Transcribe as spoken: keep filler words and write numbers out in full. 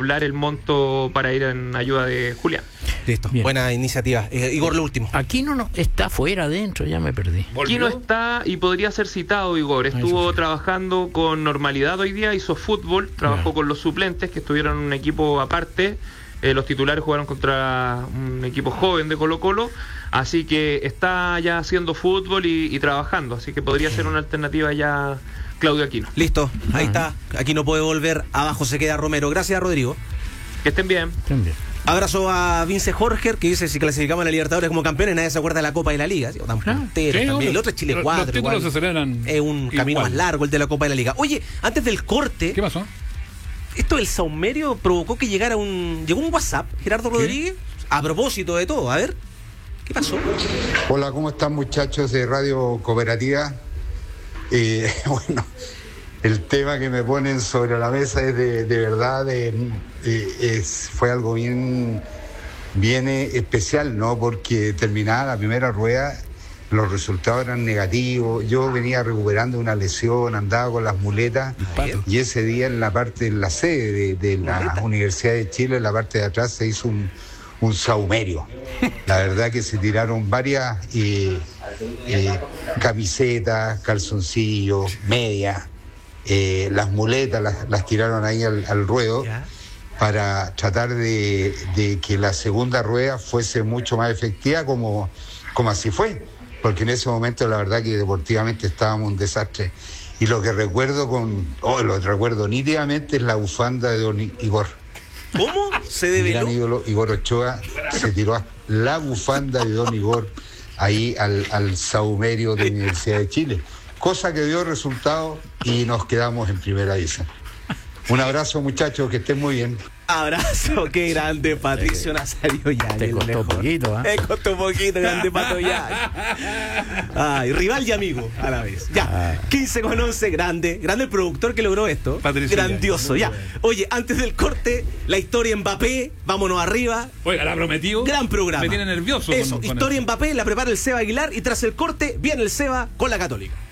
doblar el monto para ir en ayuda de Julián. Listo, bien. Buena iniciativa. Eh, Igor, lo último. Aquí no, no está fuera, adentro, ya me perdí. Aquí no está y podría ser citado, Igor. Estuvo trabajando con normalidad hoy día, hizo fútbol, trabajó yeah. con los suplentes que estuvieron en un equipo aparte. Eh, los titulares jugaron contra un equipo joven de Colo-Colo, así que está ya haciendo fútbol y, y trabajando, así que podría ser una alternativa ya Claudio Aquino. Listo, ahí uh-huh. está. Aquí no puede volver, abajo se queda Romero. Gracias, Rodrigo. Que estén bien. Estén bien. Abrazo a Vince Jorger, que dice: si clasificamos a la Libertadores como campeones, nadie se acuerda de la Copa y la Liga. ¿Sí? Tan claro. sí, el otro es Chile cuatro. Los títulos se celebran. Es un camino igual. Más largo el de la Copa y la Liga. Oye, antes del corte. ¿Qué pasó? Esto del saumerio provocó que llegara un... Llegó un WhatsApp, Gerardo ¿Qué? Rodríguez, a propósito de todo. A ver, ¿qué pasó? Hola, ¿cómo están, muchachos de Radio Cooperativa? Eh, bueno, el tema que me ponen sobre la mesa es de, de verdad, de, de, es, fue algo bien, bien especial, ¿no? Porque terminada la primera rueda, los resultados eran negativos, yo venía recuperando una lesión, andaba con las muletas y ese día en la parte, en la sede de, de la Universidad de Chile, en la parte de atrás se hizo un, un saumerio. La verdad que se tiraron varias eh, eh, camisetas, calzoncillos, medias, eh, las muletas las, las tiraron ahí al, al ruedo para tratar de, de que la segunda rueda fuese mucho más efectiva como, como así fue. Porque en ese momento la verdad que deportivamente estábamos un desastre. Y lo que recuerdo con, oh, lo que recuerdo nítidamente es la bufanda de don Igor. ¿Cómo? ¿Se develó? Mi gran ídolo Igor Ochoa se tiró a la bufanda de don Igor ahí al, al saumerio de la Universidad de Chile. Cosa que dio resultado y nos quedamos en primera división. Un abrazo, muchachos, que estén muy bien. Abrazo, qué grande Patricio Nazario Yáñez. Te costó poquito, ¿eh? Te costó poquito, grande Pato Yáñez. Ay, rival y amigo a la vez. Ya, quince con once, grande. Grande el productor que logró esto. Patricio Grandioso, ya. Oye, antes del corte, la historia Mbappé, vámonos arriba. Oiga, la prometió. Gran programa. Me tiene nervioso. Eso, con, con historia eso. Mbappé, la prepara el Seba Aguilar y tras el corte viene el Seba con la Católica.